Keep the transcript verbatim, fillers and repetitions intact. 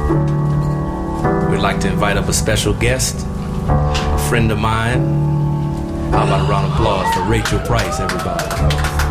We'd like to invite up a special guest, a friend of mine. How about a round of applause for Rachel Price, everybody?